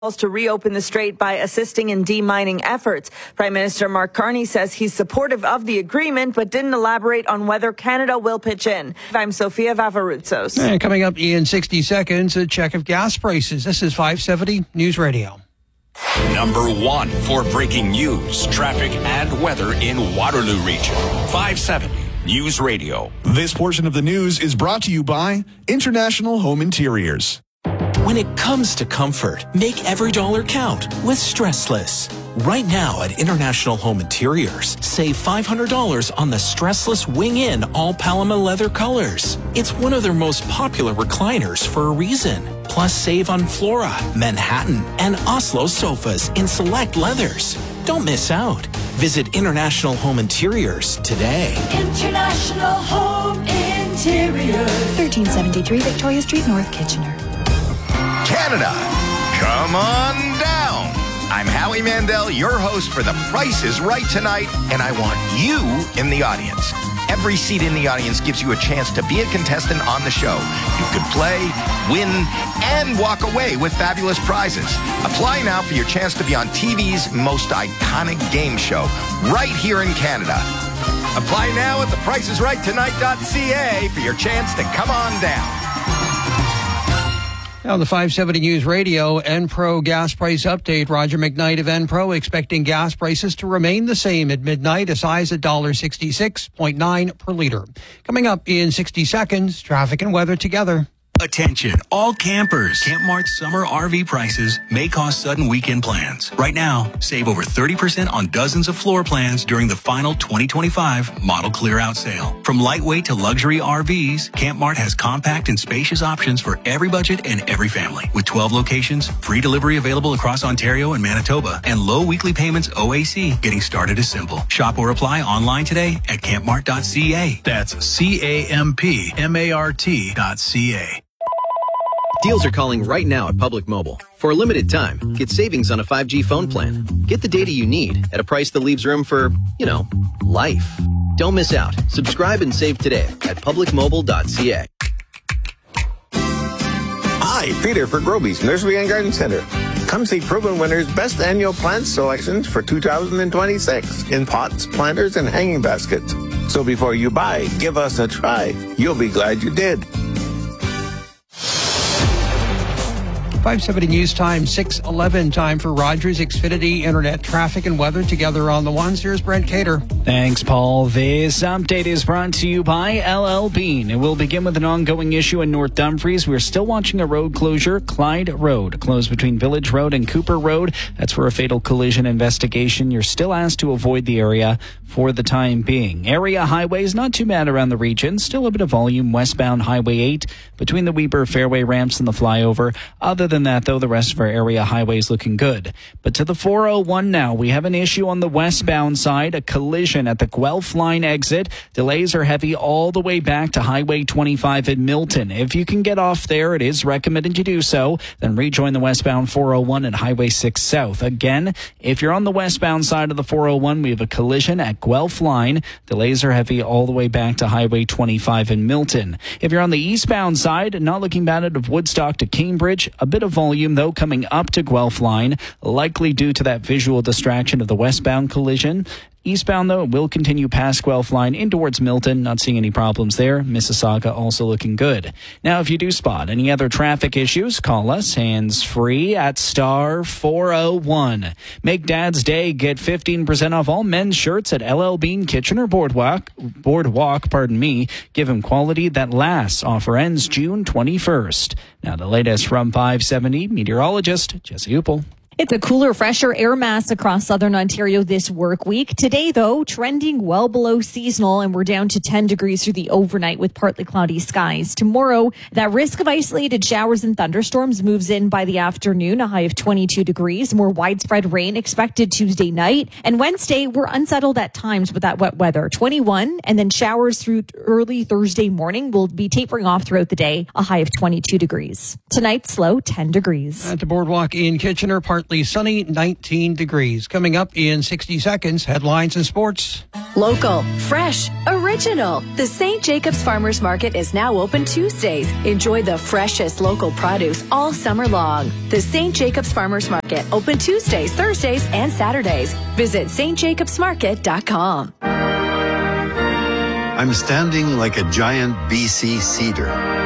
to reopen the strait by assisting in demining efforts. Prime Minister Mark Carney says he's supportive of the agreement, but didn't elaborate on whether Canada will pitch in. I'm Sofia Vavaroutsos. And coming up in 60 seconds, a check of gas prices. This is 570 News Radio. Number 1 for breaking news, traffic, and weather in Waterloo region. 570 News Radio. This portion of the news is brought to you by International Home Interiors. When it comes to comfort, make every dollar count with Stressless. Right now at International Home Interiors, save $500 on the Stressless Wing-In all Paloma leather colors. It's one of their most popular recliners for a reason. Plus save on Flora, Manhattan, and Oslo sofas in select leathers. Don't miss out. Visit International Home Interiors today. International Home Interiors. 1373 Victoria Street, North Kitchener. Canada, come on down. I'm Howie Mandel, your host for The Price is Right tonight, and I want you in the audience. Every seat in the audience gives you a chance to be a contestant on the show. You could play, win, and walk away with fabulous prizes. Apply now for your chance to be on TV's most iconic game show, right here in Canada. Apply now at thepriceisrighttonight.ca for your chance to come on down. Now, the 570 News Radio Enpro gas price update. Roger McKnight of Enpro expecting gas prices to remain the same at midnight, as high as $1.66.9 per litre. Coming up in 60 seconds, traffic and weather together. Attention, all campers. Camp Mart's summer RV prices may cause sudden weekend plans. Right now, save over 30% on dozens of floor plans during the final 2025 model clear-out sale. From lightweight to luxury RVs, Camp Mart has compact and spacious options for every budget and every family. With 12 locations, free delivery available across Ontario and Manitoba, and low weekly payments OAC. Getting started is simple. Shop or apply online today at campmart.ca. That's CAMPMART.ca. Deals are calling right now at Public Mobile. For a limited time, get savings on a 5G phone plan. Get the data you need at a price that leaves room for, life. Don't miss out. Subscribe and save today at publicmobile.ca. Hi, Peter for Groby's Nursery and Garden Center. Come see proven winners' best annual plant selections for 2026 in pots, planters, and hanging baskets. So before you buy, give us a try. You'll be glad you did. 570 News Time, 6:11 time for Rogers Xfinity Internet traffic and weather together on the ones. Here's Brent Cater. Thanks, Paul. This update is brought to you by LL Bean. And we'll begin with an ongoing issue in North Dumfries. We're still watching a road closure, Clyde Road, closed between Village Road and Cooper Road. That's for a fatal collision investigation. You're still asked to avoid the area for the time being. Area highways, not too bad around the region. Still a bit of volume westbound Highway 8 between the Weber Fairway ramps and the flyover. Other than that, though, the rest of our area highways looking good. But to the 401 now, we have an issue on the westbound side, a collision at the Guelph line exit. Delays are heavy all the way back to Highway 25 in Milton. If you can get off there, it is recommended you do so. Then rejoin the westbound 401 at Highway 6 South. Again, if you're on the westbound side of the 401, we have a collision at Guelph line. Delays are heavy all the way back to Highway 25 in Milton. If you're on the eastbound side, not looking bad out of Woodstock to Cambridge, a bit of volume though coming up to Guelph line, likely due to that visual distraction of the westbound collision. Eastbound, though, it will continue past Guelph line in towards Milton. Not seeing any problems there. Mississauga also looking good. Now, if you do spot any other traffic issues, call us hands-free at star 401. Make Dad's Day. Get 15% off all men's shirts at LL Bean Kitchener Boardwalk. Give him quality that lasts. Offer ends June 21st. Now, the latest from 570, meteorologist Jesse Uppel. It's a cooler, fresher air mass across southern Ontario this work week. Today, though, trending well below seasonal, and we're down to 10 degrees through the overnight with partly cloudy skies. Tomorrow, that risk of isolated showers and thunderstorms moves in by the afternoon, a high of 22 degrees. More widespread rain expected Tuesday night. And Wednesday, we're unsettled at times with that wet weather, 21, and then showers through early Thursday morning will be tapering off throughout the day, a high of 22 degrees. Tonight, slow, 10 degrees. At the Boardwalk in Kitchener, partly partly sunny, 19 degrees. Coming up in 60 seconds, headlines and sports. Local, fresh, original. The St. Jacobs Farmers Market is now open Tuesdays. Enjoy the freshest local produce all summer long. The St. Jacobs Farmers Market, open Tuesdays, Thursdays, and Saturdays. Visit stjacobsmarket.com. I'm standing like a giant BC cedar.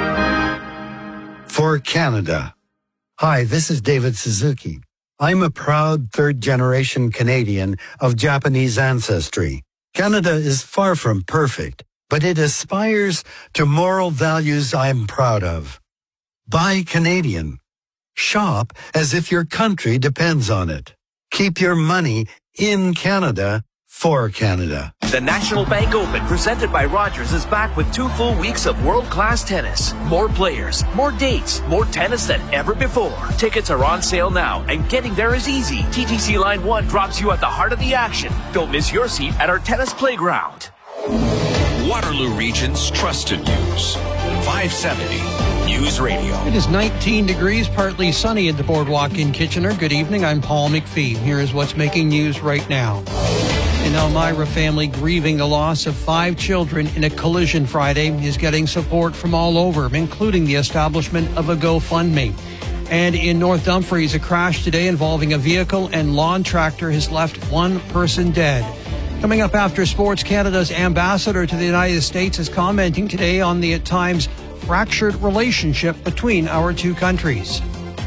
For Canada. Hi, this is David Suzuki. I'm a proud third-generation Canadian of Japanese ancestry. Canada is far from perfect, but it aspires to moral values I'm proud of. Buy Canadian. Shop as if your country depends on it. Keep your money in Canada for Canada. The National Bank Open, presented by Rogers, is back with 2 full weeks of world-class tennis. More players, more dates, more tennis than ever before. Tickets are on sale now, and getting there is easy. TTC Line 1 drops you at the heart of the action. Don't miss your seat at our tennis playground. Waterloo Region's trusted news. 570 News Radio. It is 19 degrees, partly sunny at the Boardwalk in Kitchener. Good evening, I'm Paul McPhee. Here is what's making news right now. An Elmira family grieving the loss of 5 children in a collision Friday is getting support from all over, including the establishment of a GoFundMe. And in North Dumfries, a crash today involving a vehicle and lawn tractor has left 1 person dead. Coming up after sports, Canada's ambassador to the United States is commenting today on the at times fractured relationship between our two countries.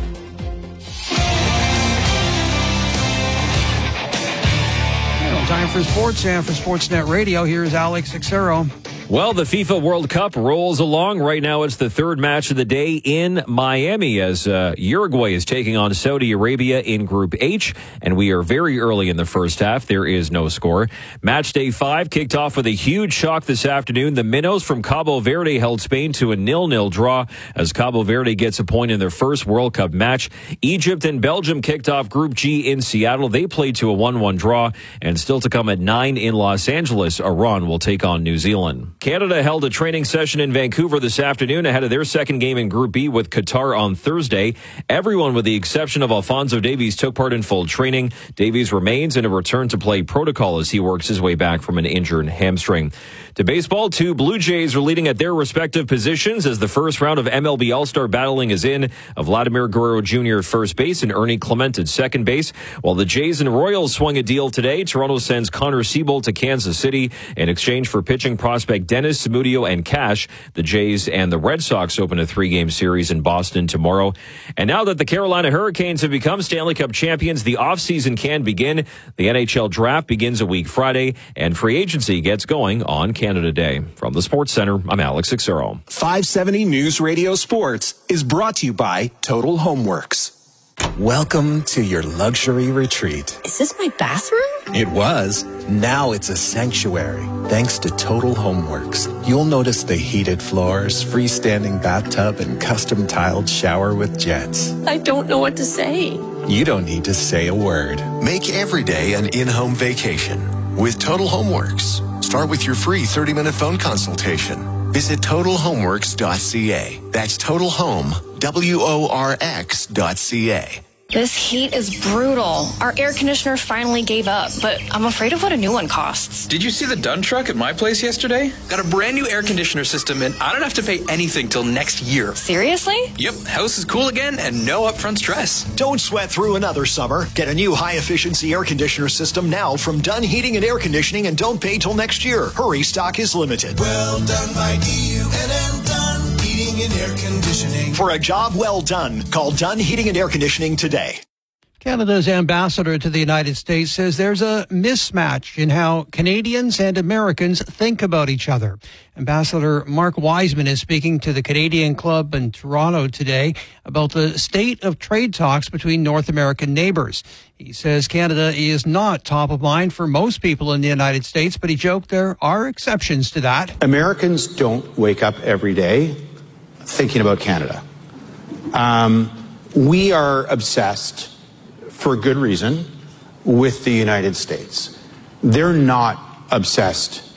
Time for sports, and for Sportsnet Radio, here's Alex Xero. Well, the FIFA World Cup rolls along. Right now, it's the third match of the day in Miami as Uruguay is taking on Saudi Arabia in Group H, and we are very early in the first half. There is no score. Match day 5 kicked off with a huge shock this afternoon. The Minnows from Cabo Verde held Spain to a 0-0 draw as Cabo Verde gets a point in their first World Cup match. Egypt and Belgium kicked off Group G in Seattle. They played to a 1-1 draw, and still to come at 9 in Los Angeles, Iran will take on New Zealand. Canada held a training session in Vancouver this afternoon ahead of their second game in Group B with Qatar on Thursday. Everyone with the exception of Alphonso Davies took part in full training. Davies remains in a return-to-play protocol as he works his way back from an injured hamstring. To baseball, 2 Blue Jays are leading at their respective positions as the first round of MLB All-Star battling is in. Vladimir Guerrero Jr. at first base and Ernie Clement at second base. While the Jays and Royals swung a deal today, Toronto sends Connor Siebold to Kansas City in exchange for pitching prospect Dennis Samudio and cash. The Jays and the Red Sox open a 3-game series in Boston tomorrow. And now that the Carolina Hurricanes have become Stanley Cup champions, the offseason can begin. The NHL draft begins a week Friday, and free agency gets going on Canada Day. From the Sports Center, I'm Alex Xero. 570 News Radio Sports is brought to you by Total Homeworks. Welcome to your luxury retreat. Is this my bathroom? It was. Now it's a sanctuary. Thanks to Total Homeworks. You'll notice the heated floors, freestanding bathtub, and custom tiled shower with jets. I don't know what to say. You don't need to say a word. Make every day an in-home vacation with Total Homeworks. Start with your free 30-minute phone consultation. Visit TotalHomeworks.ca. That's TotalHome.ca. This heat is brutal. Our air conditioner finally gave up, but I'm afraid of what a new one costs. Did you see the Dunn truck at my place yesterday? Got a brand new air conditioner system, and I don't have to pay anything till next year. Seriously? Yep, house is cool again and no upfront stress. Don't sweat through another summer. Get a new high-efficiency air conditioner system now from Dunn Heating and Air Conditioning, and don't pay till next year. Hurry, stock is limited. Well done by DUNM Dunn Heating and Air Conditioning. For a job well done, call Dunn Heating and Air Conditioning today. Canada's ambassador to the United States says there's a mismatch in how Canadians and Americans think about each other. Ambassador Mark Wiseman is speaking to the Canadian Club in Toronto today about the state of trade talks between North American neighbors. He says Canada is not top of mind for most people in the United States, but he joked there are exceptions to that. Americans don't wake up every day thinking about Canada. We are obsessed, for good reason, with the United States. They're not obsessed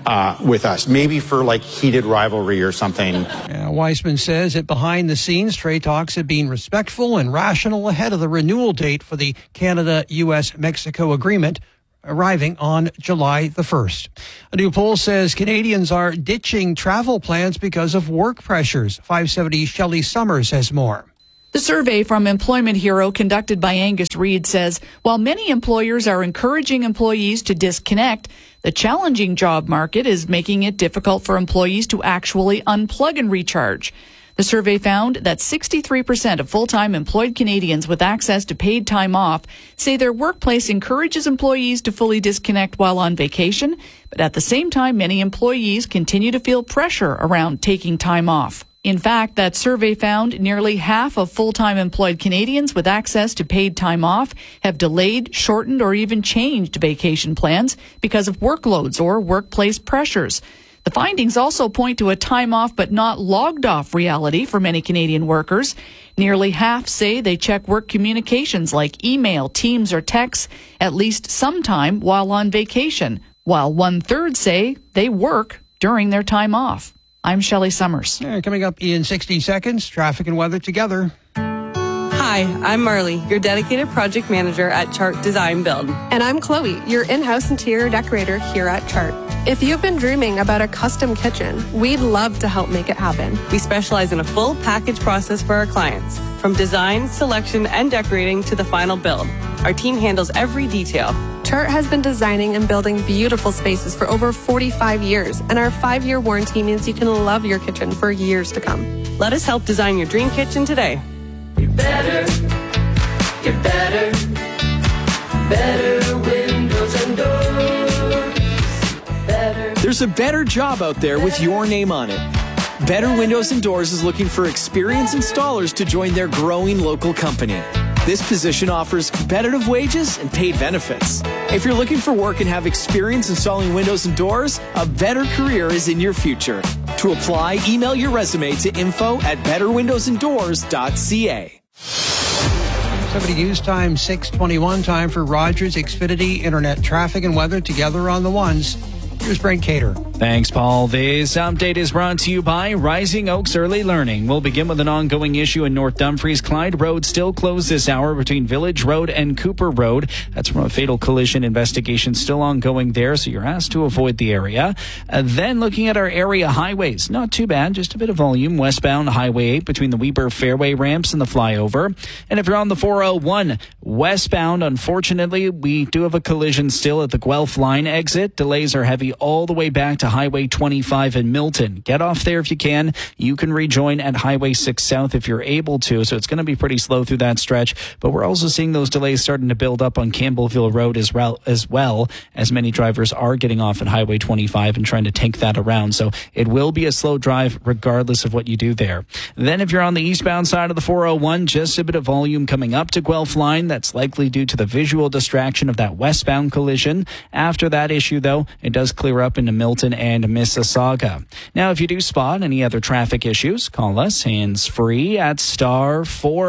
with us, maybe for like heated rivalry or something. Weissman says that behind the scenes, trade talks have been respectful and rational ahead of the renewal date for the Canada-U.S.-Mexico agreement arriving on July the 1st. A new poll says Canadians are ditching travel plans because of work pressures. 570 Shelley Summers has more. The survey from Employment Hero conducted by Angus Reid says while many employers are encouraging employees to disconnect, the challenging job market is making it difficult for employees to actually unplug and recharge. The survey found that 63% of full-time employed Canadians with access to paid time off say their workplace encourages employees to fully disconnect while on vacation, but at the same time, many employees continue to feel pressure around taking time off. In fact, that survey found nearly half of full-time employed Canadians with access to paid time off have delayed, shortened, or even changed vacation plans because of workloads or workplace pressures. The findings also point to a time off but not logged off reality for many Canadian workers. Nearly half say they check work communications like email, Teams, or texts at least sometime while on vacation, while 1/3 say they work during their time off. I'm Shelley Summers. Coming up in 60 seconds, traffic and weather together. Hi, I'm Marley, your dedicated project manager at Chart Design Build. And I'm Chloe, your in-house interior decorator here at Chart. If you've been dreaming about a custom kitchen, we'd love to help make it happen. We specialize in a full package process for our clients, from design, selection, and decorating to the final build. Our team handles every detail. Chart has been designing and building beautiful spaces for over 45 years, and our 5-year warranty means you can love your kitchen for years to come. Let us help design your dream kitchen today. You're better windows and doors. There's a better job out there with your name on it. Better Windows and Doors is looking for experienced installers to join their growing local company. This position offers competitive wages and paid benefits. If you're looking for work and have experience installing windows and doors, a better career is in your future. To apply, email your resume to info@betterwindowsanddoors.ca. 70 News Time, 6:21. Time for Rogers Xfinity Internet traffic and weather together on the ones. Here's Brent Cater. Thanks, Paul. This update is brought to you by Rising Oaks Early Learning. We'll begin with an ongoing issue in North Dumfries. Clyde Road still closed this hour between Village Road and Cooper Road. That's from a fatal collision investigation still ongoing there, so you're asked to avoid the area. Then looking at our area highways, not too bad, just a bit of volume. Westbound Highway 8 between the Weber Fairway ramps and the flyover. And if you're on the 401 westbound, unfortunately, we do have a collision still at the Guelph line exit. Delays are heavy all the way back to Highway 25 in Milton. Get off there if you can. You can rejoin at Highway 6 South if you're able to, so it's going to be pretty slow through that stretch. But we're also seeing those delays starting to build up on Campbellville Road as well, as many drivers are getting off at Highway 25 and trying to tank that around. So it will be a slow drive regardless of what you do there. Then if you're on the eastbound side of the 401, just a bit of volume coming up to Guelph line. That's likely due to the visual distraction of that westbound collision. After that issue, though, it does clear up into Milton and Mississauga. Now, if you do spot any other traffic issues, call us hands-free at star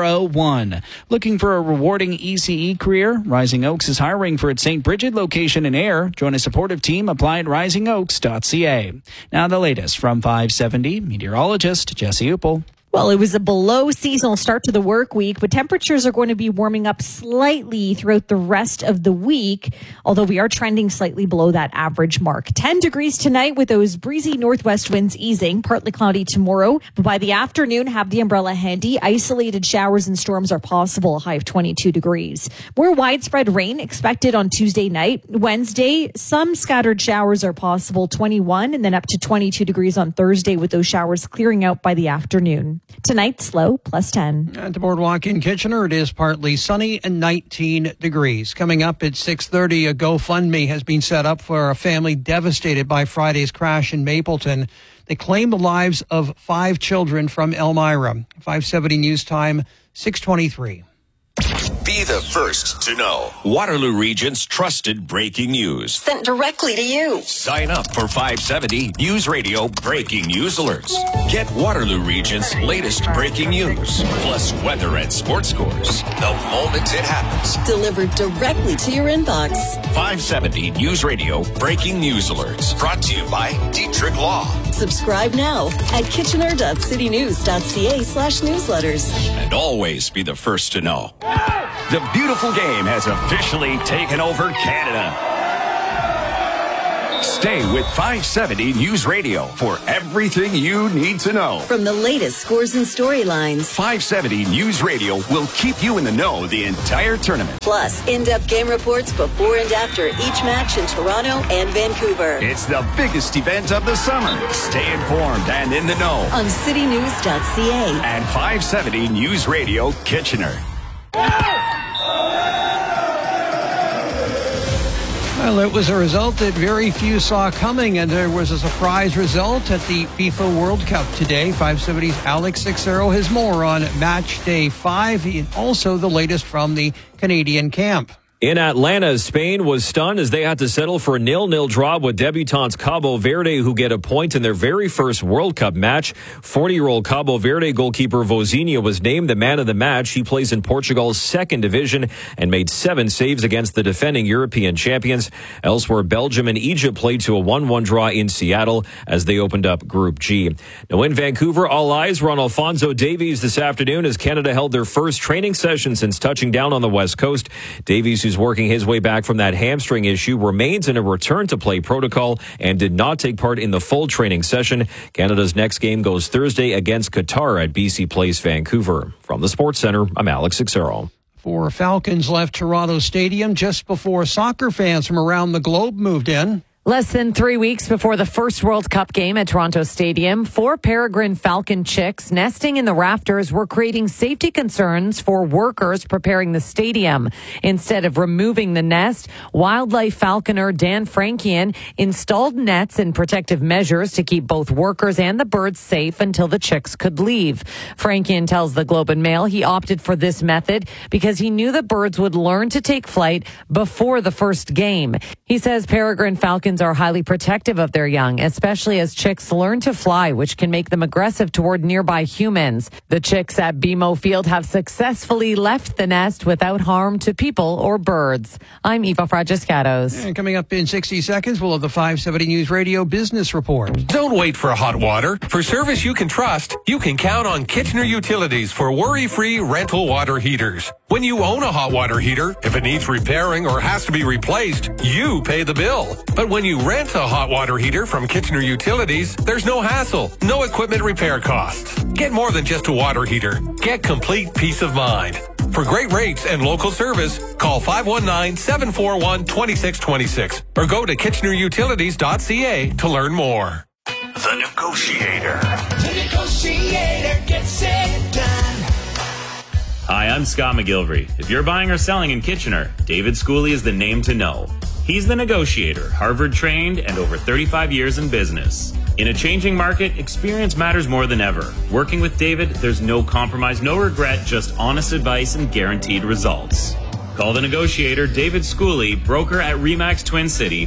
401. Looking for a rewarding ECE career? Rising Oaks is hiring for its St. Bridget location in Ayr. Join a supportive team. Apply at risingoaks.ca. Now the latest from 570, meteorologist Jesse Uppel. Well, it was a below seasonal start to the work week, but temperatures are going to be warming up slightly throughout the rest of the week, although we are trending slightly below that average mark. 10 degrees tonight with those breezy northwest winds easing, partly cloudy tomorrow, but by the afternoon, have the umbrella handy. Isolated showers and storms are possible, a high of 22 degrees. More widespread rain expected on Tuesday night. Wednesday, some scattered showers are possible, 21, and then up to 22 degrees on Thursday with those showers clearing out by the afternoon. Tonight, slow, plus 10. At the Boardwalk in Kitchener, it is partly sunny and 19 degrees. Coming up at 6:30, a GoFundMe has been set up for a family devastated by Friday's crash in Mapleton. They claim the lives of 5 children from Elmira. 570 News Time, 6:23. Be the first to know. Waterloo Region's trusted breaking news. Sent directly to you. Sign up for 570 News Radio breaking news alerts. Get Waterloo Region's latest breaking news, plus weather and sports scores, the moment it happens. Delivered directly to your inbox. 570 News Radio breaking news alerts. Brought to you by Dietrich Law. Subscribe now at kitchener.citynews.ca/newsletters. And always be the first to know. The beautiful game has officially taken over Canada. Stay with 570 News Radio for everything you need to know. From the latest scores and storylines, 570 News Radio will keep you in the know the entire tournament. Plus, in-depth game reports before and after each match in Toronto and Vancouver. It's the biggest event of the summer. Stay informed and in the know on citynews.ca and 570 News Radio Kitchener. Well, it was a result that very few saw coming, and there was a surprise result at the FIFA World Cup today. 570's Alex Sixero has more on match day 5, and also the latest from the Canadian camp. In Atlanta, Spain was stunned as they had to settle for a 0-0 draw with debutants Cabo Verde, who get a point in their very first World Cup match. 40-year-old Cabo Verde goalkeeper Vozinha was named the man of the match. He plays in Portugal's second division and made 7 saves against the defending European champions. Elsewhere, Belgium and Egypt played to a 1-1 draw in Seattle as they opened up Group G. Now in Vancouver, all eyes were on Alphonso Davies this afternoon as Canada held their first training session since touching down on the West Coast. Davies, who's working his way back from that hamstring issue, remains in a return-to-play protocol and did not take part in the full training session. Canada's next game goes Thursday against Qatar at BC Place, Vancouver. From the Sports Center, I'm Alex Sixero. 4 Falcons left Toronto Stadium just before soccer fans from around the globe moved in. Less than 3 weeks before the first World Cup game at Toronto Stadium, 4 peregrine falcon chicks nesting in the rafters were creating safety concerns for workers preparing the stadium. Instead of removing the nest, wildlife falconer Dan Frankian installed nets and protective measures to keep both workers and the birds safe until the chicks could leave. Frankian tells the Globe and Mail he opted for this method because he knew the birds would learn to take flight before the first game. He says peregrine falcons are highly protective of their young, especially as chicks learn to fly, which can make them aggressive toward nearby humans. The chicks at BMO Field have successfully left the nest without harm to people or birds. I'm Eva Fragiscatos. And coming up in 60 seconds, we'll have the 570 News Radio Business Report. Don't wait for hot water. For service you can trust, you can count on Kitchener Utilities for worry-free rental water heaters. When you own a hot water heater, if it needs repairing or has to be replaced, you pay the bill. But when you rent a hot water heater from Kitchener Utilities, there's no hassle, no equipment repair costs. Get more than just a water heater. Get complete peace of mind. For great rates and local service, call 519-741-2626 or go to kitchenerutilities.ca to learn more. The Negotiator. The Negotiator gets it done. Hi, I'm Scott McGilvery. If you're buying or selling in Kitchener, David Schooley is the name to know. He's the negotiator, Harvard-trained and over 35 years in business. In a changing market, experience matters more than ever. Working with David, there's no compromise, no regret, just honest advice and guaranteed results. Call the negotiator, David Schooley, broker at RE/MAX Twin City,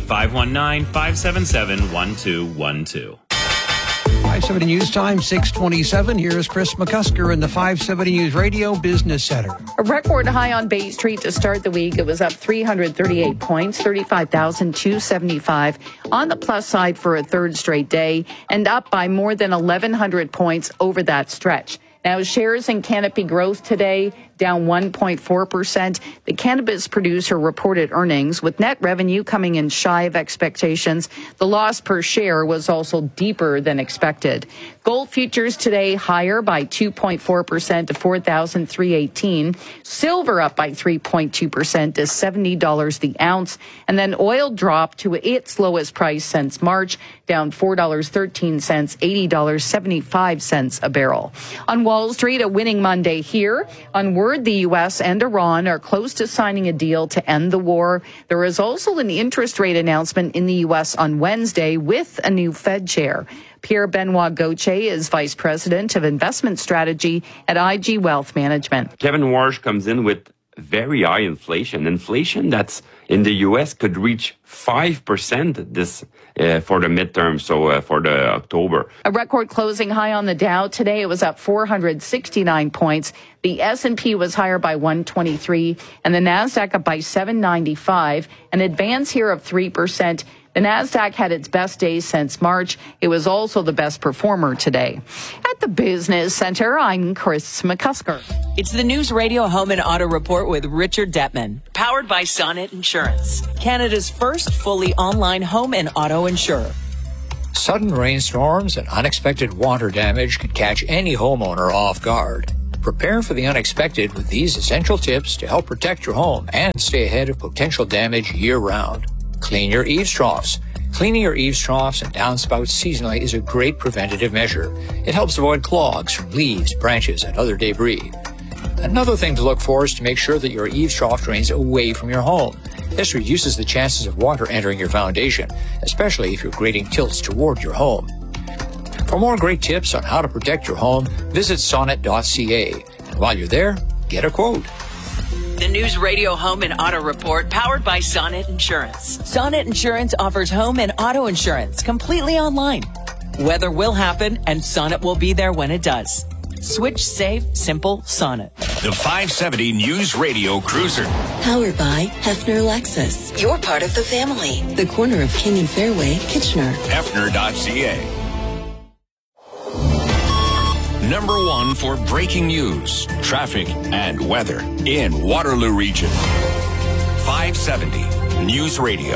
519-577-1212. 570 News Time, 6:27. Here's Chris McCusker in the 570 News Radio Business Center. A record high on Bay Street to start the week. It was up 338 points, 35,275 on the plus side for a third straight day, and up by more than 1,100 points over that stretch. Now, shares in Canopy Growth today down 1.4%. The cannabis producer reported earnings with net revenue coming in shy of expectations. The loss per share was also deeper than expected. Gold futures today higher by 2.4% to $4,318. Silver up by 3.2% to $70 the ounce. And then oil dropped to its lowest price since March, down $4.13, $80.75 a barrel. On Wall Street, a winning Monday here. On word the U.S. and Iran are close to signing a deal to end the war. There is also an interest rate announcement in the U.S. on Wednesday with a new Fed chair. Pierre-Benoit Gauthier is Vice President of Investment Strategy at IG Wealth Management. Kevin Warsh comes in with very high inflation. Inflation that's in the U.S. could reach 5% this for the midterm, so for the October. A record closing high on the Dow today. It was up 469 points. The S&P was higher by 123, and the Nasdaq up by 795, an advance here of 3%. The Nasdaq had its best day since March. It was also the best performer today. At the Business Center, I'm Chris McCusker. It's the News Radio Home and Auto Report with Richard Detman, powered by Sonnet Insurance, Canada's first fully online home and auto insurer. Sudden rainstorms and unexpected water damage can catch any homeowner off guard. Prepare for the unexpected with these essential tips to help protect your home and stay ahead of potential damage year-round. Clean your eaves troughs. Cleaning your eaves troughs and downspouts seasonally is a great preventative measure. It helps avoid clogs from leaves, branches, and other debris. Another thing to look for is to make sure that your eaves trough drains away from your home. This reduces the chances of water entering your foundation, especially if your grading tilts toward your home. For more great tips on how to protect your home, visit sonnet.ca. And while you're there, get a quote. The News Radio Home and Auto Report, powered by Sonnet Insurance. Sonnet Insurance offers home and auto insurance completely online. Weather will happen, and Sonnet will be there when it does. Switch, save, simple, Sonnet. The 570 News Radio Cruiser. Powered by Hefner Lexus. You're part of the family. The corner of King and Fairway, Kitchener. Hefner.ca. Number 1 for breaking news, traffic, and weather in Waterloo Region. 570 News Radio.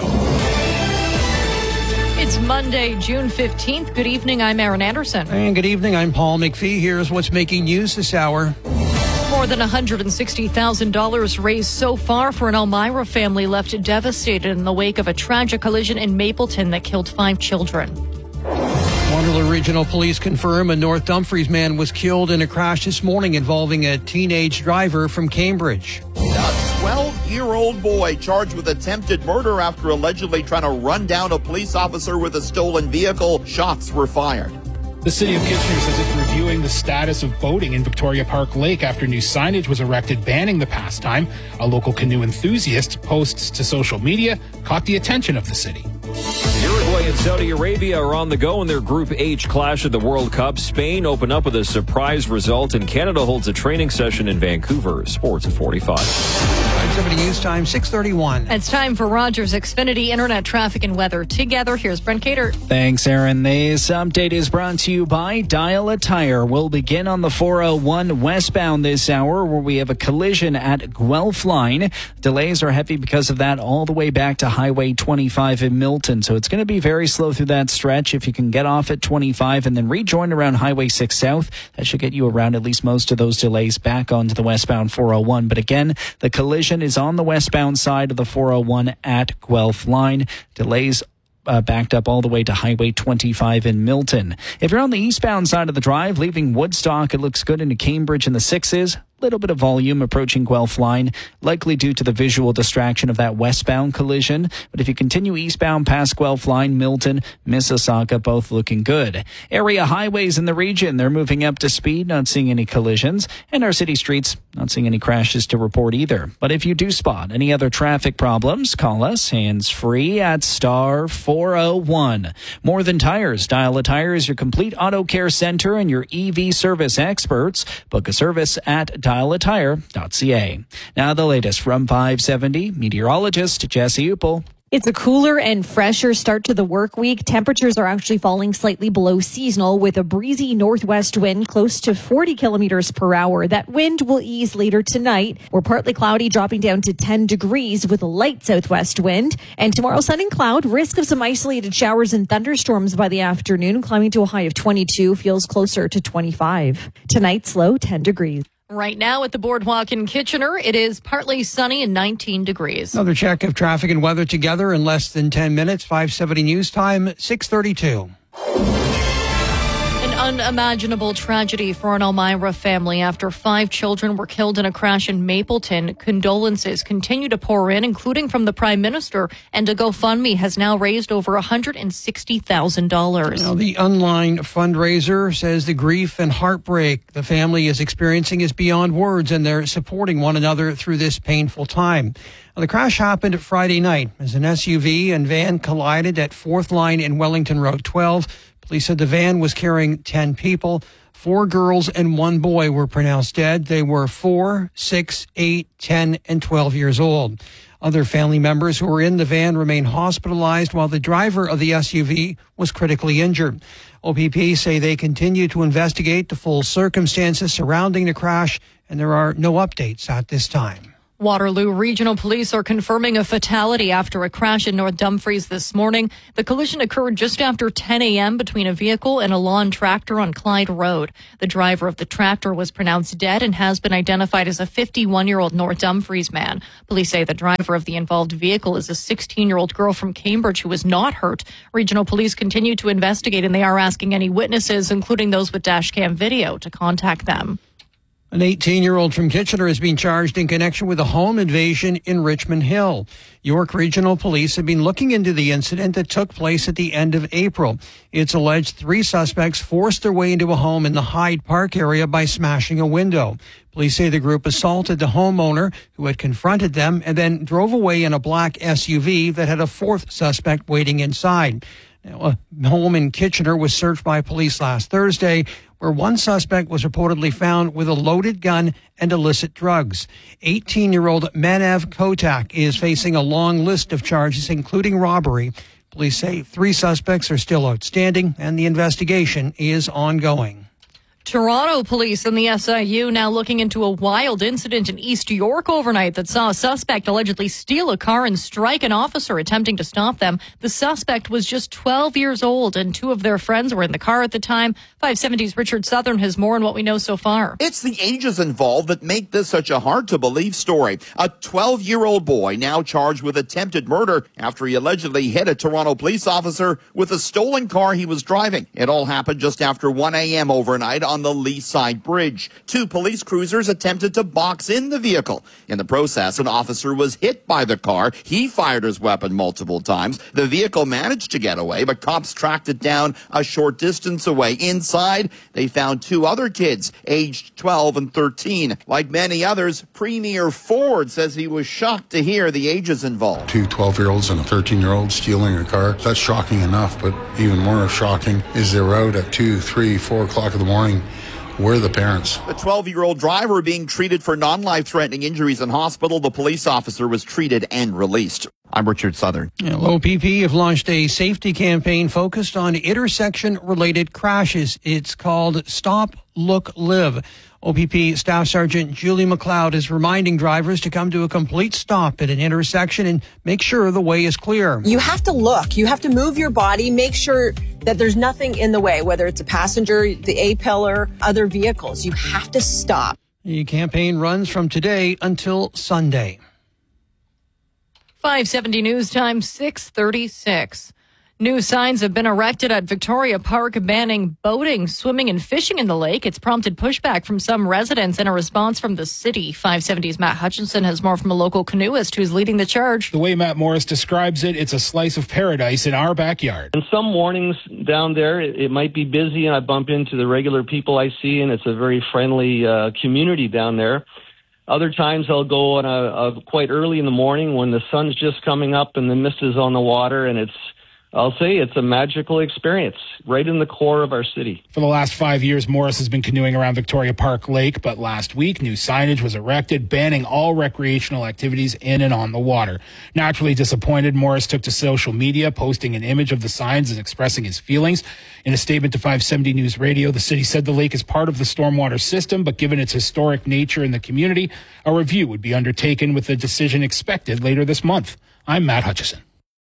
It's Monday, June 15th. Good evening, I'm Aaron Anderson. And good evening, I'm Paul McPhee. Here's what's making news this hour. More than $160,000 raised so far for an Elmira family left devastated in the wake of a tragic collision in Mapleton that killed 5 children. Waterloo Regional Police confirm a North Dumfries man was killed in a crash this morning involving a teenage driver from Cambridge. A 12-year-old boy charged with attempted murder after allegedly trying to run down a police officer with a stolen vehicle. Shots were fired. The city of Kitchener says it's reviewing the status of boating in Victoria Park Lake after new signage was erected banning the pastime. A local canoe enthusiast posts to social media caught the attention of the city. Uruguay and Saudi Arabia are on the go in their Group H clash at the World Cup. Spain open up with a surprise result, and Canada holds a training session in Vancouver. Sports at 45. 570 News Time, 6:31. It's time for Rogers Xfinity Internet Traffic and Weather. Together, here's Brent Cater. Thanks, Aaron. This update is brought to you by Dial a Tire. We'll begin on the 401 westbound this hour, where we have a collision at Guelph Line. Delays are heavy because of that all the way back to Highway 25 in Milton. So it's going to be very slow through that stretch. If you can get off at 25 and then rejoin around Highway 6 South, that should get you around at least most of those delays back onto the westbound 401. But again, the collision is on the westbound side of the 401 at Guelph Line. Delays backed up all the way to Highway 25 in Milton. If you're on the eastbound side of the drive, leaving Woodstock, it looks good into Cambridge in the 6s. Little bit of volume approaching Guelph Line, likely due to the visual distraction of that westbound collision. But if you continue eastbound past Guelph Line, Milton, Mississauga, both looking good. Area highways in the region, they're moving up to speed, not seeing any collisions. And our city streets, not seeing any crashes to report either. But if you do spot any other traffic problems, call us hands-free at star 401. More Than Tires. Dial a Tire is your complete auto care center and your EV service experts. Book a service at dialatire.ca. Now the latest from 570, meteorologist Jesse Uppel. It's a cooler and fresher start to the work week. Temperatures are actually falling slightly below seasonal with a breezy northwest wind close to 40 kilometers per hour. That wind will ease later tonight. We're partly cloudy, dropping down to 10 degrees with a light southwest wind. And tomorrow, sun and cloud, risk of some isolated showers and thunderstorms by the afternoon, climbing to a high of 22, feels closer to 25. Tonight's low, 10 degrees. Right now at the Boardwalk in Kitchener, it is partly sunny and 19 degrees. Another check of traffic and weather together in less than 10 minutes. 570 News Time, 6:32. An Unimaginable tragedy for an Elmira family after 5 children were killed in a crash in Mapleton. Condolences continue to pour in, including from the Prime Minister, and a GoFundMe has now raised over $160,000. Now, the online fundraiser says the grief and heartbreak the family is experiencing is beyond words, and they're supporting one another through this painful time. Now, the crash happened Friday night as an SUV and van collided at 4th Line in Wellington Road 12. Police said the van was carrying 10 people. 4 girls and 1 boy were pronounced dead. They were 4, 6, 8, 10, and 12 years old. Other family members who were in the van remain hospitalized, while the driver of the SUV was critically injured. OPP say they continue to investigate the full circumstances surrounding the crash, and there are no updates at this time. Waterloo Regional Police are confirming a fatality after a crash in North Dumfries this morning. The collision occurred just after 10 a.m. between a vehicle and a lawn tractor on Clyde Road. The driver of the tractor was pronounced dead and has been identified as a 51-year-old North Dumfries man. Police say the driver of the involved vehicle is a 16-year-old girl from Cambridge who was not hurt. Regional Police continue to investigate, and they are asking any witnesses, including those with dashcam video, to contact them. An 18-year-old from Kitchener is being charged in connection with a home invasion in Richmond Hill. York Regional Police have been looking into the incident that took place at the end of April. It's alleged 3 suspects forced their way into a home in the Hyde Park area by smashing a window. Police say the group assaulted the homeowner who had confronted them and then drove away in a black SUV that had a 4th suspect waiting inside. Now, a home in Kitchener was searched by police last Thursday, where 1 suspect was reportedly found with a loaded gun and illicit drugs. 18-year-old Manav Kotak is facing a long list of charges, including robbery. Police say 3 suspects are still outstanding, and the investigation is ongoing. Toronto police and the SIU now looking into a wild incident in East York overnight that saw a suspect allegedly steal a car and strike an officer attempting to stop them. The suspect was just 12 years old, and 2 of their friends were in the car at the time. 570's Richard Southern has more on what we know so far. It's the ages involved that make this such a hard-to-believe story. A 12-year-old boy now charged with attempted murder after he allegedly hit a Toronto police officer with a stolen car he was driving. It all happened just after 1 a.m. overnight on the Lee Side Bridge. 2 police cruisers attempted to box in the vehicle. In the process, an officer was hit by the car. He fired his weapon multiple times. The vehicle managed to get away, but cops tracked it down a short distance away. Inside, they found 2 other kids, aged 12 and 13. Like many others, Premier Ford says he was shocked to hear the ages involved. 2 12-year-olds and a 13-year-old stealing a car. That's shocking enough, but even more shocking is they're out at 2, 3, 4 o'clock in the morning. We're the parents. The 12-year-old driver being treated for non-life-threatening injuries in hospital. The police officer was treated and released. I'm Richard Southern. OPP have launched a safety campaign focused on intersection-related crashes. It's called Stop, Look, Live. OPP Staff Sergeant Julie McLeod is reminding drivers to come to a complete stop at an intersection and make sure the way is clear. You have to look. You have to move your body, make sure that there's nothing in the way, whether it's a passenger, the A-pillar, other vehicles. You have to stop. The campaign runs from today until Sunday. 570 News Time, 6:36. New signs have been erected at Victoria Park banning boating, swimming, and fishing in the lake. It's prompted pushback from some residents and a response from the city. 570's Matt Hutchinson has more from a local canoeist who's leading the charge. The way Matt Morris describes it, it's a slice of paradise in our backyard. And some mornings down there, it might be busy, and I bump into the regular people I see, and it's a very friendly community down there. Other times I'll go on a quite early in the morning when the sun's just coming up and the mist is on the water, and I'll say it's a magical experience right in the core of our city. For the last 5 years, Morris has been canoeing around Victoria Park Lake, but last week, new signage was erected banning all recreational activities in and on the water. Naturally disappointed, Morris took to social media, posting an image of the signs and expressing his feelings. In a statement to 570 News Radio, the city said the lake is part of the stormwater system, but given its historic nature in the community, a review would be undertaken with a decision expected later this month. I'm Matt Hutchison.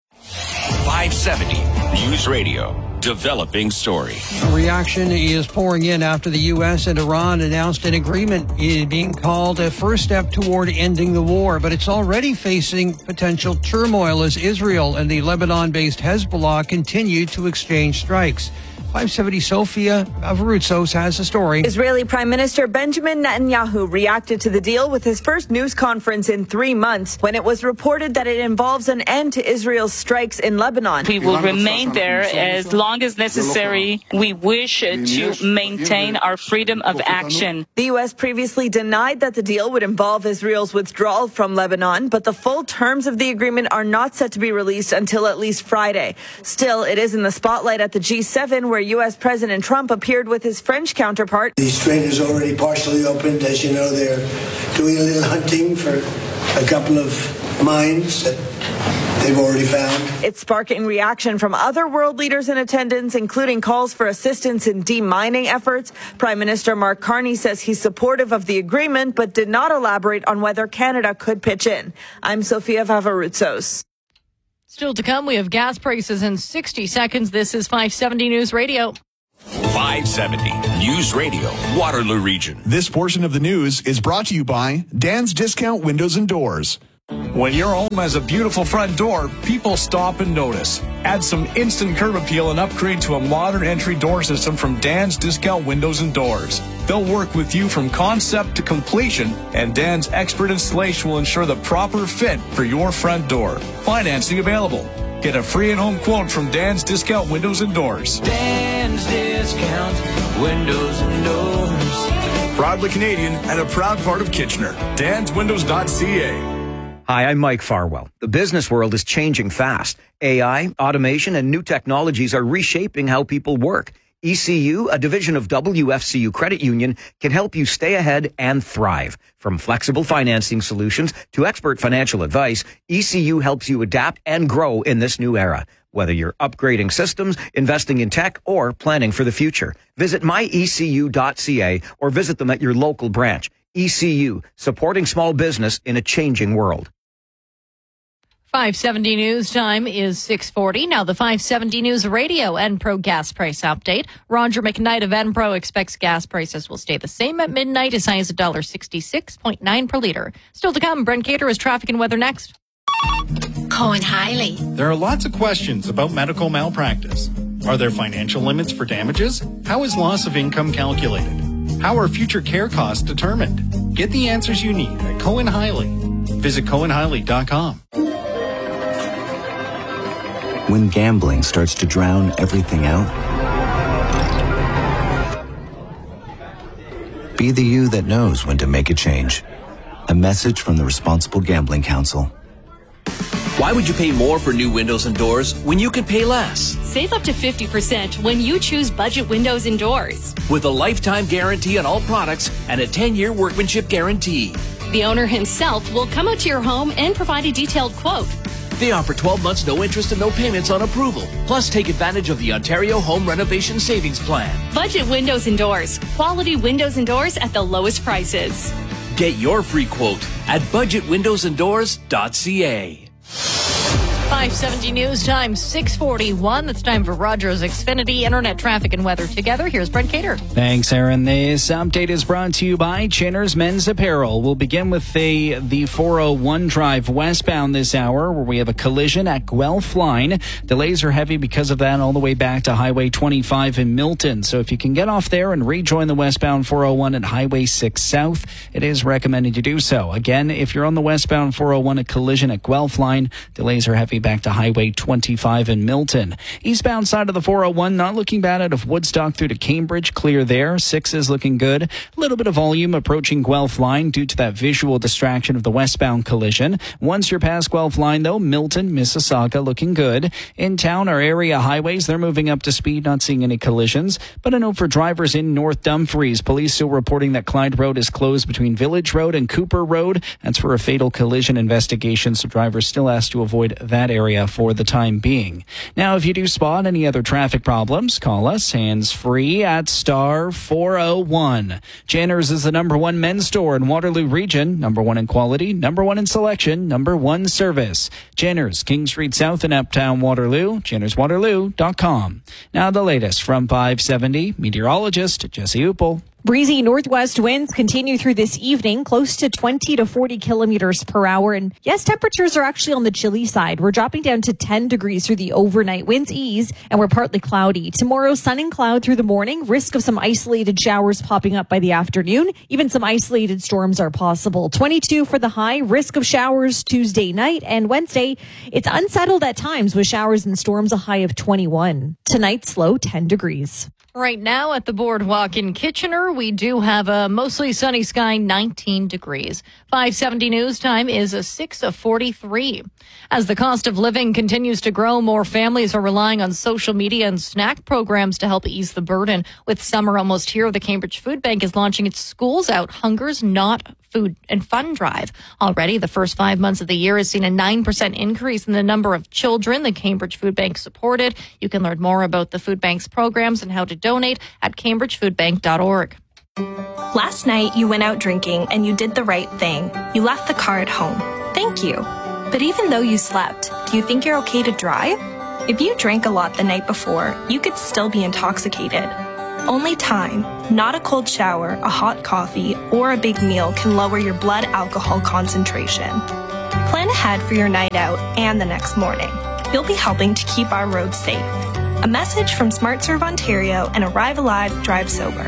570 News Radio. Developing story. A reaction is pouring in after the U.S. and Iran announced an agreement being called a first step toward ending the war, but it's already facing potential turmoil as Israel and the Lebanon-based Hezbollah continue to exchange strikes. 570 Sophia Avarutsos has a story. Israeli Prime Minister Benjamin Netanyahu reacted to the deal with his first news conference in 3 months when it was reported that it involves an end to Israel's strikes in Lebanon. We will remain there as long as necessary. We wish to maintain our freedom of action. The U.S. previously denied that the deal would involve Israel's withdrawal from Lebanon, but the full terms of the agreement are not set to be released until at least Friday. Still, it is in the spotlight at the G7, where U.S. President Trump appeared with his French counterpart. The strait is already partially opened. As you know, they're doing a little hunting for a couple of mines that they've already found. It's sparking reaction from other world leaders in attendance, including calls for assistance in demining efforts. Prime Minister Mark Carney says he's supportive of the agreement, but did not elaborate on whether Canada could pitch in. I'm Sophia Vavarutsos. Still to come, we have gas prices in 60 seconds. This is 570 News Radio. 570 News Radio, Waterloo Region. This portion of the news is brought to you by Dan's Discount Windows and Doors. When your home has a beautiful front door, people stop and notice. Add some instant curb appeal and upgrade to a modern entry door system from Dan's Discount Windows and Doors. They'll work with you from concept to completion, and Dan's expert installation will ensure the proper fit for your front door. Financing available. Get a free in-home quote from Dan's Discount Windows and Doors. Dan's Discount Windows and Doors. Proudly Canadian and a proud part of Kitchener. DansWindows.ca. Hi, I'm Mike Farwell. The business world is changing fast. AI, automation, and new technologies are reshaping how people work. ECU, a division of WFCU Credit Union, can help you stay ahead and thrive. From flexible financing solutions to expert financial advice, ECU helps you adapt and grow in this new era. Whether you're upgrading systems, investing in tech, or planning for the future, visit myecu.ca or visit them at your local branch. ECU, supporting small business in a changing world. 570 News time is 6:40. Now the 570 News Radio Enpro gas price update. Roger McKnight of Enpro expects gas prices will stay the same at midnight, as high as $1.66.9 per liter. Still to come, Brent Cater has traffic and weather next. Cohen Hiley. There are lots of questions about medical malpractice. Are there financial limits for damages? How is loss of income calculated? How are future care costs determined? Get the answers you need at Cohen Hiley. Visit CohenHiley.com. When gambling starts to drown everything out, be the you that knows when to make a change. A message from the Responsible Gambling Council. Why would you pay more for new windows and doors when you can pay less? Save up to 50% when you choose Budget Windows and Doors. With a lifetime guarantee on all products and a 10-year workmanship guarantee. The owner himself will come out to your home and provide a detailed quote. They offer 12 months no interest and no payments on approval. Plus, take advantage of the Ontario Home Renovation Savings Plan. Budget Windows and Doors. Quality windows and doors at the lowest prices. Get your free quote at budgetwindowsanddoors.ca. 570 News time, 6:41. It's time for Rogers Xfinity Internet Traffic and Weather together. Here's Brent Cater. Thanks, Aaron. This update is brought to you by Chinner's Men's Apparel. We'll begin with the 401 drive westbound this hour, where we have a collision at Guelph Line. Delays are heavy because of that all the way back to Highway 25 in Milton. So if you can get off there and rejoin the westbound 401 at Highway 6 South, it is recommended you do so. Again, if you're on the westbound 401, a collision at Guelph Line, delays are heavy back to Highway 25 in Milton. Eastbound side of the 401, not looking bad out of Woodstock through to Cambridge, clear there. 6 is looking good. A little bit of volume approaching Guelph Line due to that visual distraction of the westbound collision. Once you're past Guelph Line, though, Milton, Mississauga looking good. In town, our area highways, they're moving up to speed, not seeing any collisions. But a note for drivers in North Dumfries. Police still reporting that Clyde Road is closed between Village Road and Cooper Road. That's for a fatal collision investigation, so drivers still asked to avoid that area for the time being. Now, if you do spot any other traffic problems, call us hands-free at star 401. Janners is the #1 men's store in Waterloo Region, #1 in quality, #1 in selection, #1 service. Janners, King Street South in Uptown Waterloo, jannerswaterloo.com. Now the latest from 570, meteorologist Jesse Uppel. Breezy northwest winds continue through this evening, close to 20 to 40 kilometers per hour. And yes, temperatures are actually on the chilly side. We're dropping down to 10 degrees through the overnight. Winds ease and we're partly cloudy. Tomorrow, sun and cloud through the morning. Risk of some isolated showers popping up by the afternoon. Even some isolated storms are possible. 22 for the high. Risk of showers Tuesday night and Wednesday. It's unsettled at times with showers and storms, a high of 21. Tonight's low 10 degrees. Right now at the boardwalk in Kitchener, we do have a mostly sunny sky, 19 degrees. 570 news time is a 6:43. As the cost of living continues to grow, more families are relying on social media and snack programs to help ease the burden. With summer almost here, the Cambridge Food Bank is launching its Schools Out Hunger's Not Food and Fun Drive. Already, the first 5 months of the year has seen a 9% increase in the number of children the Cambridge Food Bank supported. You can learn more about the Food Bank's programs and how to donate at cambridgefoodbank.org. Last night, you went out drinking and you did the right thing. You left the car at home. Thank you. But even though you slept, do you think you're okay to drive? If you drank a lot the night before, you could still be intoxicated. Only time, not a cold shower, a hot coffee, or a big meal can lower your blood alcohol concentration. Plan ahead for your night out and the next morning. You'll be helping to keep our roads safe. A message from SmartServe Ontario and Arrive Alive, Drive Sober.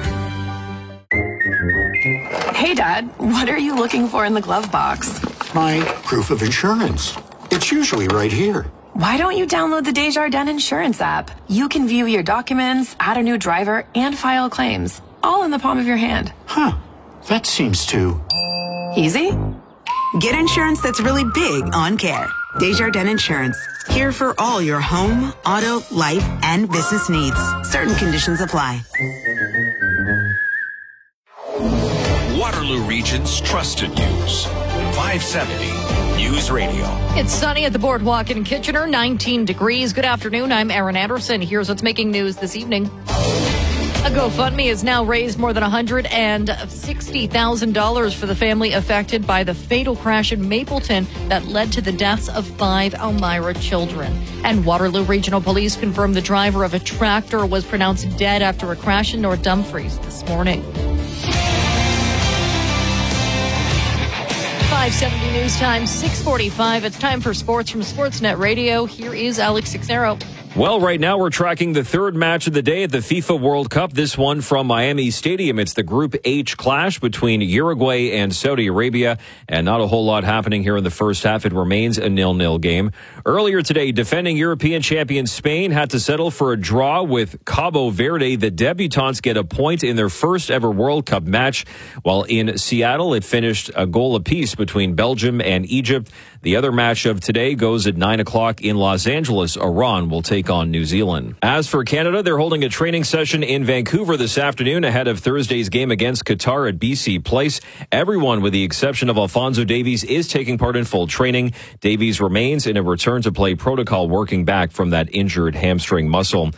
Hey, Dad, what are you looking for in the glove box? My proof of insurance. It's usually right here. Why don't you download the Desjardins Insurance app? You can view your documents, add a new driver, and file claims, all in the palm of your hand. Huh, that seems too easy. Get insurance that's really big on care. Desjardins Insurance. Here for all your home, auto, life, and business needs. Certain conditions apply. Waterloo Region's trusted news. 570 News Radio. It's sunny at the boardwalk in Kitchener, 19 degrees. Good afternoon. I'm Erin Anderson. Here's what's making news this evening. A GoFundMe has now raised more than $160,000 for the family affected by the fatal crash in Mapleton that led to the deaths of 5 Elmira children. And Waterloo Regional Police confirmed the driver of a tractor was pronounced dead after a crash in North Dumfries this morning. 570 news time, 6:45. It's time for sports from Sportsnet Radio. Here is Alex Sixero. Well, right now we're tracking the third match of the day at the FIFA World Cup. This one from Miami Stadium. It's the Group H clash between Uruguay and Saudi Arabia, and not a whole lot happening here in the first half. It remains a 0-0 game. Earlier today, defending European champion Spain had to settle for a draw with Cabo Verde. The debutants get a point in their first ever World Cup match, while in Seattle it finished a goal apiece between Belgium and Egypt. The other match of today goes at 9 o'clock in Los Angeles. Iran will take on New Zealand. As for Canada, they're holding a training session in Vancouver this afternoon ahead of Thursday's game against Qatar at BC Place. Everyone, with the exception of Alphonso Davies, is taking part in full training. Davies remains in a return-to-play protocol, working back from that injured hamstring muscle.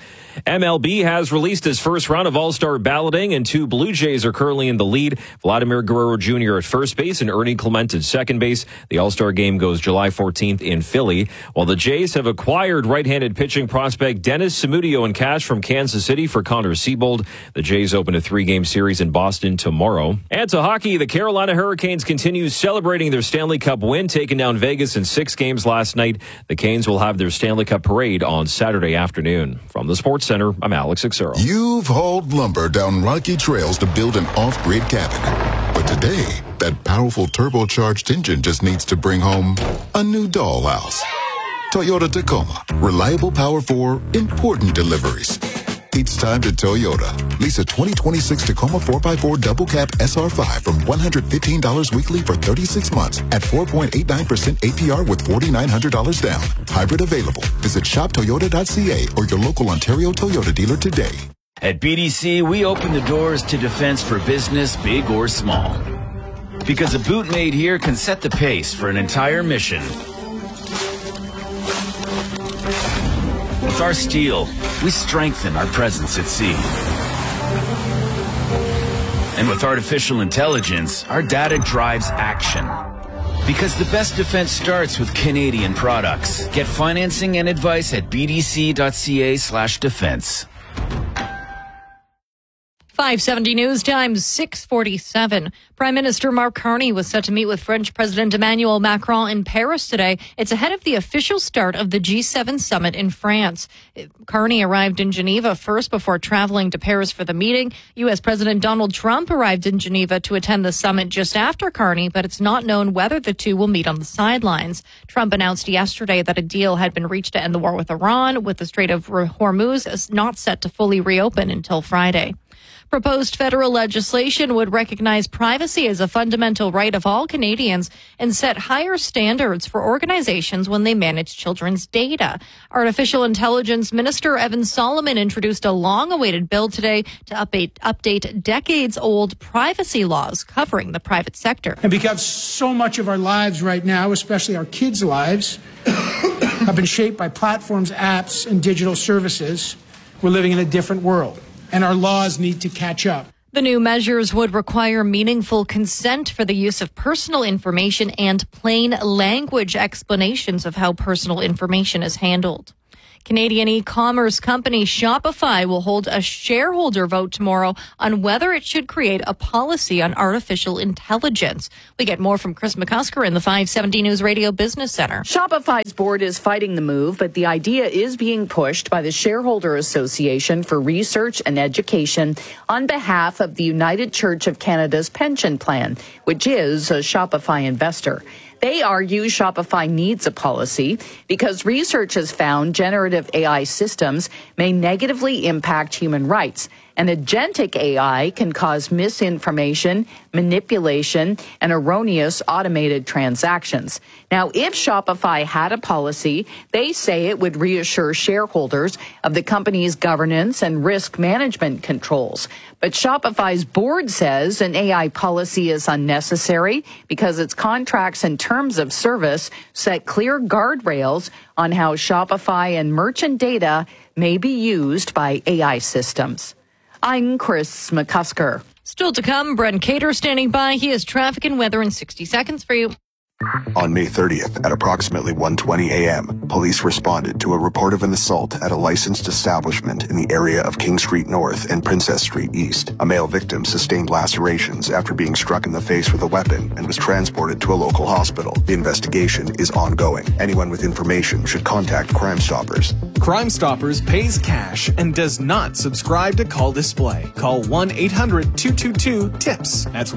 MLB has released its first round of All-Star balloting, and 2 Blue Jays are currently in the lead. Vladimir Guerrero Jr. at first base and Ernie Clement at second base. The All-Star game goes July 14th in Philly, while the Jays have acquired right-handed pitching prospect Dennis Samudio in cash from Kansas City for Connor Siebold. The Jays open a 3-game series in Boston tomorrow. And to hockey, the Carolina Hurricanes continue celebrating their Stanley Cup win, taking down Vegas in 6 games last night. The Canes will have their Stanley Cup parade on Saturday afternoon. From the Sports Center, I'm Alex Sixero. You've hauled lumber down rocky trails to build an off-grid cabin. But today, that powerful turbocharged engine just needs to bring home a new dollhouse. Toyota Tacoma. Reliable power for important deliveries. It's time to Toyota. Lease a 2026 Tacoma 4x4 double cab SR5 from $115 weekly for 36 months at 4.89% APR with $4,900 down. Hybrid available. Visit shoptoyota.ca or your local Ontario Toyota dealer today. At BDC, we open the doors to defense for business, big or small. Because a boot made here can set the pace for an entire mission. With our steel, we strengthen our presence at sea. And with artificial intelligence, our data drives action. Because the best defense starts with Canadian products. Get financing and advice at bdc.ca/defense. 570 News Time, 6:47. Prime Minister Mark Carney was set to meet with French President Emmanuel Macron in Paris today. It's ahead of the official start of the G7 summit in France. Carney arrived in Geneva first before traveling to Paris for the meeting. U.S. President Donald Trump arrived in Geneva to attend the summit just after Carney, but it's not known whether the two will meet on the sidelines. Trump announced yesterday that a deal had been reached to end the war with Iran, with the Strait of Hormuz is not set to fully reopen until Friday. Proposed federal legislation would recognize privacy as a fundamental right of all Canadians and set higher standards for organizations when they manage children's data. Artificial Intelligence Minister Evan Solomon introduced a long-awaited bill today to update decades-old privacy laws covering the private sector. And because so much of our lives right now, especially our kids' lives, have been shaped by platforms, apps, and digital services, we're living in a different world. And our laws need to catch up. The new measures would require meaningful consent for the use of personal information and plain language explanations of how personal information is handled. Canadian e-commerce company Shopify will hold a shareholder vote tomorrow on whether it should create a policy on artificial intelligence. We get more from Chris McCusker in the 570 News Radio Business Center. Shopify's board is fighting the move, but the idea is being pushed by the Shareholder Association for Research and Education on behalf of the United Church of Canada's pension plan, which is a Shopify investor. They argue Shopify needs a policy because research has found generative AI systems may negatively impact human rights, and agentic AI can cause misinformation, manipulation, and erroneous automated transactions. Now, if Shopify had a policy, they say it would reassure shareholders of the company's governance and risk management controls. But Shopify's board says an AI policy is unnecessary because its contracts and terms of service set clear guardrails on how Shopify and merchant data may be used by AI systems. I'm Chris McCusker. Still to come, Brent Cater standing by. He has traffic and weather in 60 seconds for you. On May 30th, at approximately 1:20 a.m., police responded to a report of an assault at a licensed establishment in the area of King Street North and Princess Street East. A male victim sustained lacerations after being struck in the face with a weapon and was transported to a local hospital. The investigation is ongoing. Anyone with information should contact Crime Stoppers. Crime Stoppers pays cash and does not subscribe to call display. Call 1-800-222-TIPS. That's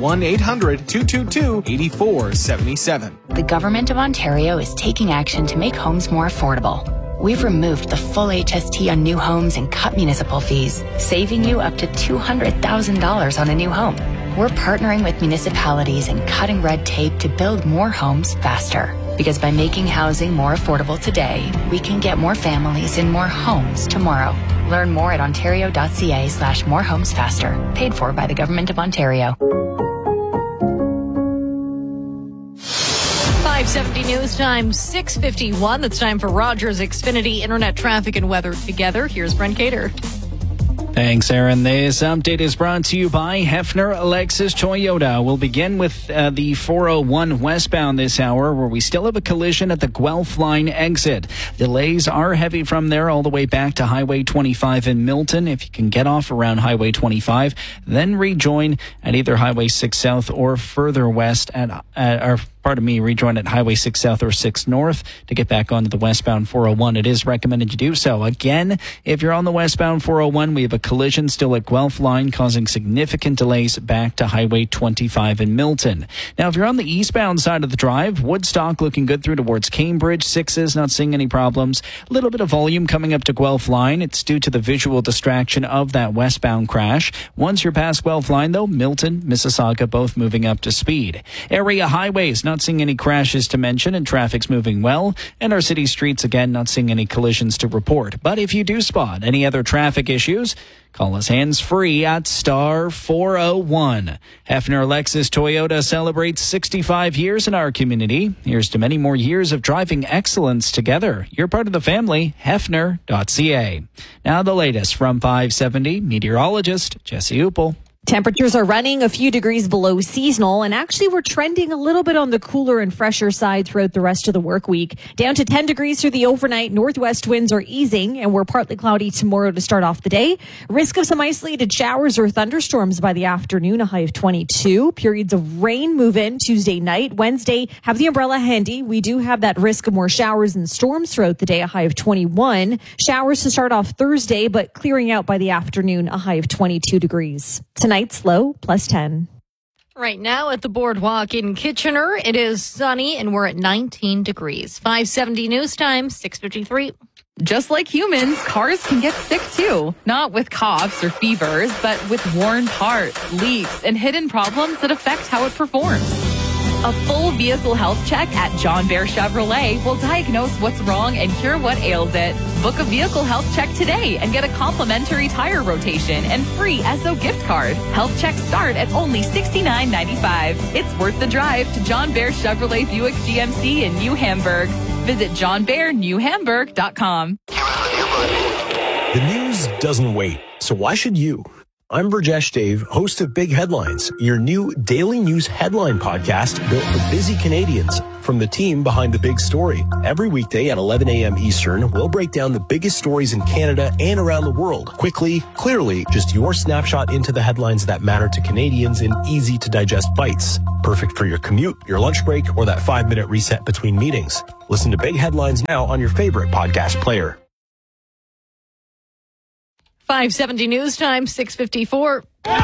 1-800-222-8477. The Government of Ontario is taking action to make homes more affordable. We've removed the full HST on new homes and cut municipal fees, saving you up to $200,000 on a new home. We're partnering with municipalities and cutting red tape to build more homes faster. Because by making housing more affordable today, we can get more families in more homes tomorrow. Learn more at ontario.ca/morehomesfaster. Paid for by the Government of Ontario. 570 News Time, 6:51. It's time for Rogers Xfinity Internet Traffic and Weather together. Here's Brent Cater. Thanks, Aaron. This update is brought to you by Hefner Lexus Toyota. We'll begin with the 401 westbound this hour, where we still have a collision at the Guelph Line exit. Delays are heavy from there all the way back to Highway 25 in Milton. If you can get off around Highway 25, then rejoin at either Highway 6 South or further west rejoin at Highway 6 South or 6 North to get back onto the westbound 401. It is recommended you do so. Again, if you're on the westbound 401, we have a collision still at Guelph Line causing significant delays back to Highway 25 in Milton. Now, if you're on the eastbound side of the drive, Woodstock looking good through towards Cambridge. 6s, not seeing any problems. A little bit of volume coming up to Guelph Line. It's due to the visual distraction of that westbound crash. Once you're past Guelph Line, though, Milton, Mississauga, both moving up to speed. Area highways, not seeing any crashes to mention, and traffic's moving well. And our city streets, again, not seeing any collisions to report. But if you do spot any other traffic issues, call us hands-free at star 401. Hefner Lexus Toyota celebrates 65 years in our community. Here's to many more years of driving excellence together. You're part of the family. Hefner.ca. Now the latest from 570 meteorologist Jesse Uppel. Temperatures are running a few degrees below seasonal, and actually we're trending a little bit on the cooler and fresher side throughout the rest of the work week. Down to 10 degrees through the overnight. Northwest winds are easing, and we're partly cloudy tomorrow to start off the day. Risk of some isolated showers or thunderstorms by the afternoon, a high of 22. Periods of rain move in Tuesday night. Wednesday, have the umbrella handy. We do have that risk of more showers and storms throughout the day, a high of 21. Showers to start off Thursday, but clearing out by the afternoon, a high of 22 degrees. Tonight's low, plus 10. Right now at the Boardwalk in Kitchener, it is sunny and we're at 19 degrees. 570 news time, 6:53. Just like humans, cars can get sick too. Not with coughs or fevers, but with worn parts, leaks, and hidden problems that affect how it performs. A full vehicle health check at John Bear Chevrolet will diagnose what's wrong and cure what ails it. Book a vehicle health check today and get a complimentary tire rotation and free Esso gift card. Health checks start at only $69.95. It's worth the drive to John Bear Chevrolet Buick GMC in New Hamburg. Visit johnbearnewhamburg.com. The news doesn't wait, so why should you? I'm Burjesh Dave, host of Big Headlines, your new daily news headline podcast built for busy Canadians from the team behind the big story. Every weekday at 11 a.m. Eastern, we'll break down the biggest stories in Canada and around the world. Quickly, clearly, just your snapshot into the headlines that matter to Canadians in easy-to-digest bites. Perfect for your commute, your lunch break, or that 5-minute reset between meetings. Listen to Big Headlines now on your favorite podcast player. 570 news time, 6:54.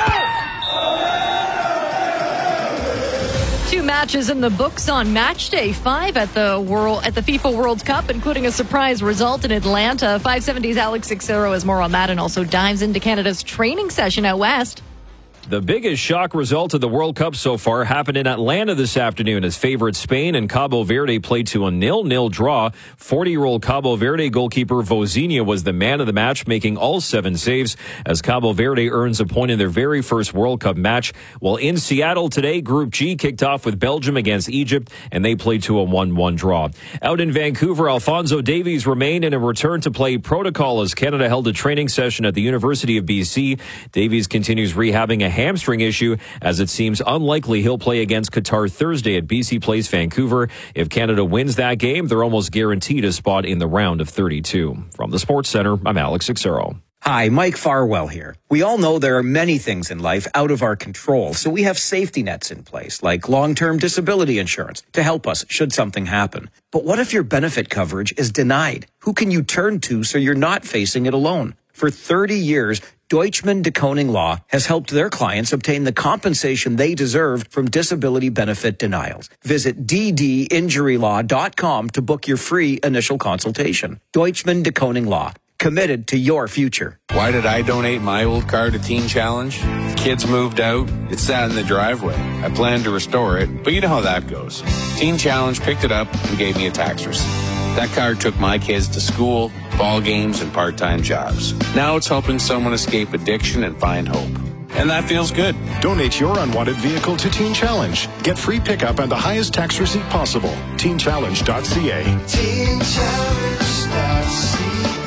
Two matches in the books on match day 5 at the FIFA World Cup, including a surprise result in Atlanta. 570's Alex Sixero has more on that and also dives into Canada's training session out west. The biggest shock result of the World Cup so far happened in Atlanta this afternoon as favorite Spain and Cabo Verde played to a 0-0 draw. 40-year-old Cabo Verde goalkeeper Vozinha was the man of the match, making all 7 saves as Cabo Verde earns a point in their very first World Cup match. While in Seattle today, Group G kicked off with Belgium against Egypt, and they played to a 1-1 draw. Out in Vancouver, Alphonso Davies remained in a return-to-play protocol as Canada held a training session at the University of BC. Davies continues rehabbing a hamstring issue as it seems unlikely he'll play against Qatar Thursday at BC Place, Vancouver. If Canada wins that game, they're almost guaranteed a spot in the round of 32. From the Sports Center, I'm Alex Sixero. Hi, Mike Farwell here. We all know there are many things in life out of our control, so we have safety nets in place, like long-term disability insurance, to help us should something happen. But what if your benefit coverage is denied? Who can you turn to so you're not facing it alone? For 30 years, Deutschman de Koning Law has helped their clients obtain the compensation they deserve from disability benefit denials. Visit ddinjurylaw.com to book your free initial consultation. Deutschman de Koning Law, committed to your future. Why did I donate my old car to Teen Challenge? The kids moved out. It sat in the driveway. I planned to restore it, but you know how that goes. Teen Challenge picked it up and gave me a tax receipt. That car took my kids to school, ball games, and part-time jobs. Now it's helping someone escape addiction and find hope. And that feels good. Donate your unwanted vehicle to Teen Challenge. Get free pickup and the highest tax receipt possible. TeenChallenge.ca. TeenChallenge.ca.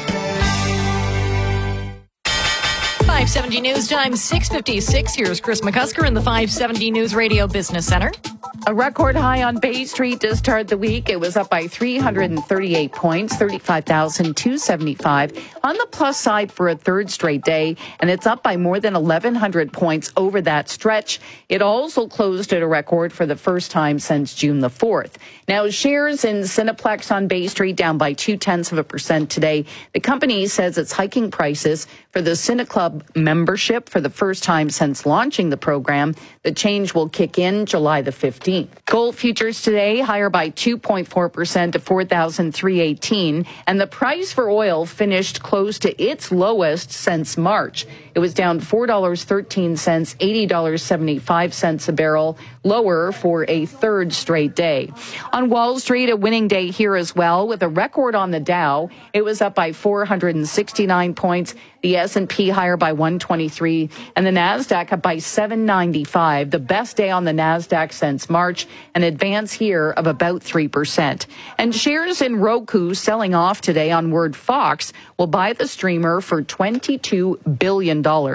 570 News Time, 6:56. Here's Chris McCusker in the 570 News Radio Business Center. A record high on Bay Street to start the week. It was up by 338 points, 35,275. On the plus side for a third straight day, and it's up by more than 1,100 points over that stretch. It also closed at a record for the first time since June the 4th. Now, shares in Cineplex on Bay Street down by 0.2% today. The company says it's hiking prices for the CineClub membership for the first time since launching the program. The change will kick in July the 15th. Gold futures today higher by 2.4% to $4,318, and the price for oil finished close to its lowest since March. It was down $4.13, $80.75 a barrel, lower for a third straight day. On Wall Street, a winning day here as well, with a record on the Dow. It was up by 469 points. The S&P higher by 123, and the NASDAQ up by 795. The best day on the NASDAQ since March, an advance here of about 3%. And shares in Roku selling off today on word Fox will buy the streamer for $22 billion.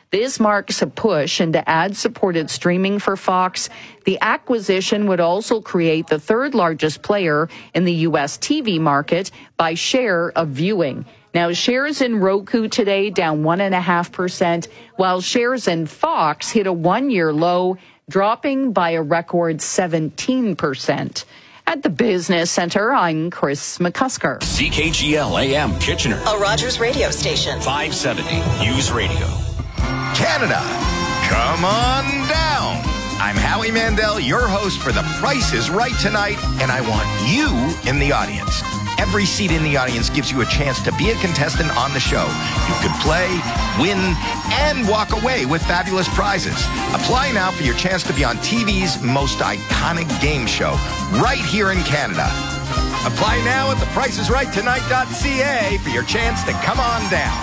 This marks a push into ad-supported streaming for Fox. The acquisition would also create the third largest player in the U.S. TV market by share of viewing. Now, shares in Roku today down 1.5%, while shares in Fox hit a one-year low, dropping by a record 17%. At the Business Center, I'm Chris McCusker. CKGL AM Kitchener. A Rogers radio station. 570 News Radio. Canada, come on down. I'm Howie Mandel, your host for The Price is Right tonight, and I want you in the audience. Every seat in the audience gives you a chance to be a contestant on the show. You could play, win, and walk away with fabulous prizes. Apply now for your chance to be on TV's most iconic game show, right here in Canada. Apply now at thepriceisrighttonight.ca for your chance to come on down.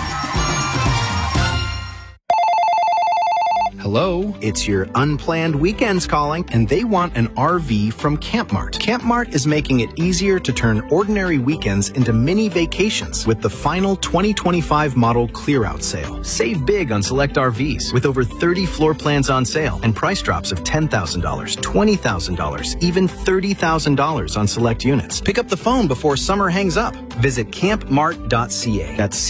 Hello, it's your unplanned weekends calling, and they want an RV from Camp Mart. Camp Mart is making it easier to turn ordinary weekends into mini vacations with the final 2025 model clear-out sale. Save big on select RVs with over 30 floor plans on sale and price drops of $10,000, $20,000, even $30,000 on select units. Pick up the phone before summer hangs up. Visit campmart.ca. That's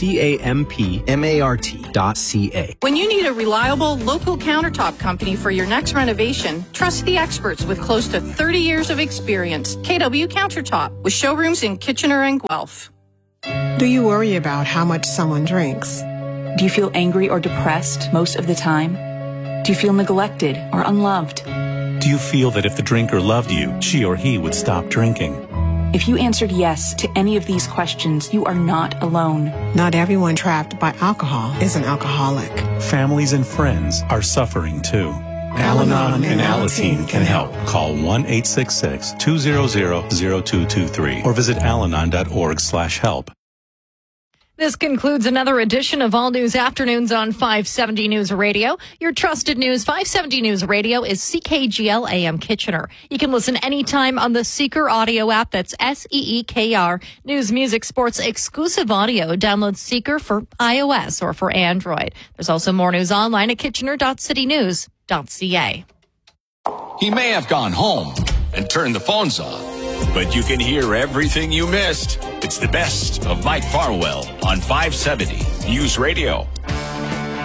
CAMPMART.ca. When you need a reliable local countertop company for your next renovation, trust the experts with close to 30 years of experience. KW Countertop, with showrooms in Kitchener and Guelph. Do you worry about how much someone drinks? Do you feel angry or depressed most of the time? Do you feel neglected or unloved? Do you feel that if the drinker loved you, she or he would stop drinking? If you answered yes to any of these questions, you are not alone. Not everyone trapped by alcohol is an alcoholic. Families and friends are suffering too. Al-Anon and Alateen can help. Call 1-866-200-0223 or visit alanon.org/help. This concludes another edition of All News Afternoons on 570 News Radio. Your trusted news, 570 News Radio, is CKGL AM Kitchener. You can listen anytime on the Seeker audio app. That's SEEKR. News, music, sports, exclusive audio. Download Seeker for iOS or for Android. There's also more news online at kitchener.citynews.ca. He may have gone home and turned the phones off, but you can hear everything you missed. It's the best of Mike Farwell on 570 News Radio.